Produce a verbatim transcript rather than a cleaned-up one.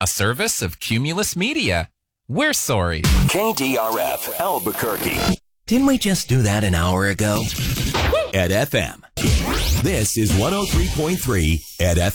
a service of Cumulus Media. We're sorry. K D R F, Albuquerque. Didn't we just do that an hour ago? At F M. This is one oh three point three at F M.